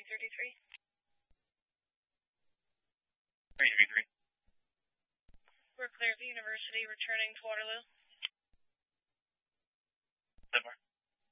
333. 333. We're clear of the University, returning to Waterloo.